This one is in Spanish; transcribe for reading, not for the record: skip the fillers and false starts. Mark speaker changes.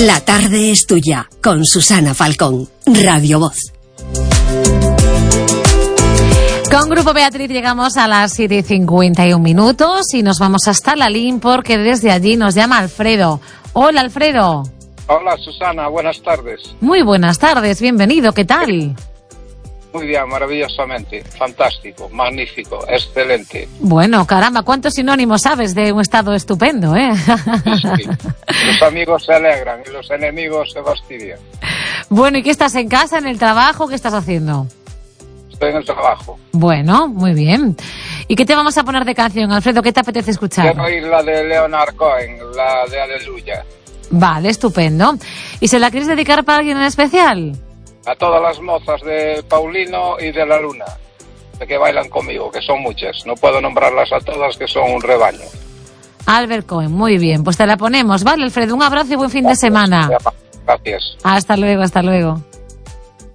Speaker 1: La tarde es tuya, con Susana Falcón, Radio Voz.
Speaker 2: Con Grupo Beatriz llegamos a las 7:51 y nos vamos hasta Lalín porque desde allí nos llama Alfredo. Hola, Alfredo.
Speaker 3: Hola, Susana, buenas tardes.
Speaker 2: Muy buenas tardes, bienvenido, ¿qué tal?
Speaker 3: Muy bien, maravillosamente, fantástico, magnífico, excelente.
Speaker 2: Bueno, caramba, ¿cuántos sinónimos sabes de un estado estupendo, eh?
Speaker 3: Sí. Los amigos se alegran y los enemigos se fastidian.
Speaker 2: Bueno, ¿y qué estás en casa, en el trabajo? ¿Qué estás haciendo?
Speaker 3: Estoy en el trabajo.
Speaker 2: Bueno, muy bien. ¿Y qué te vamos a poner de canción, Alfredo? ¿Qué te apetece escuchar?
Speaker 3: Quiero oír la de Leonard Cohen, la de Aleluya.
Speaker 2: Vale, estupendo. ¿Y se la quieres dedicar para alguien en especial?
Speaker 3: A todas las mozas de Paulino y de la Luna, de que bailan conmigo, que son muchas. No puedo nombrarlas a todas, que son un rebaño.
Speaker 2: Albert Cohen, muy bien. Pues te la ponemos, ¿vale, Alfredo? Un abrazo y buen fin de semana.
Speaker 3: Gracias.
Speaker 2: Hasta luego, hasta luego.